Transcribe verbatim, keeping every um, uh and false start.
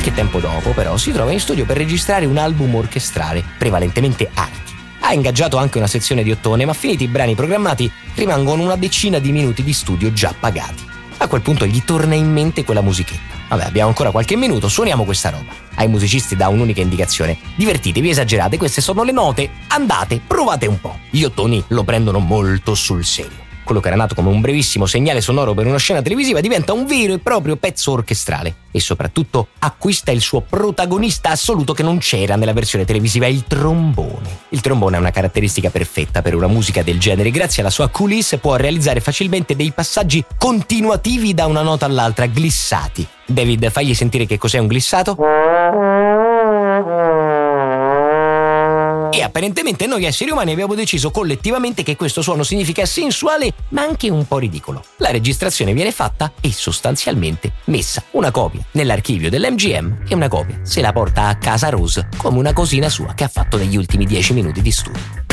Qualche tempo dopo, però, si trova in studio per registrare un album orchestrale, prevalentemente archi. Ha ingaggiato anche una sezione di ottone, ma finiti i brani programmati rimangono una decina di minuti di studio già pagati. A quel punto gli torna in mente quella musichetta. Vabbè, abbiamo ancora qualche minuto, suoniamo questa roba. Ai musicisti dà un'unica indicazione: divertitevi, esagerate, queste sono le note, andate, provate un po'. Gli ottoni lo prendono molto sul serio. Quello che era nato come un brevissimo segnale sonoro per una scena televisiva diventa un vero e proprio pezzo orchestrale e soprattutto acquista il suo protagonista assoluto che non c'era nella versione televisiva, il trombone. Il trombone è una caratteristica perfetta per una musica del genere. Grazie alla sua coulisse può realizzare facilmente dei passaggi continuativi da una nota all'altra, glissati. David, fagli sentire che cos'è un glissato. E apparentemente noi esseri umani abbiamo deciso collettivamente che questo suono significa sensuale ma anche un po' ridicolo. La registrazione viene fatta e sostanzialmente messa. Una copia nell'archivio dell'M G M e una copia se la porta a casa Rose come una cosina sua che ha fatto negli ultimi dieci minuti di studio.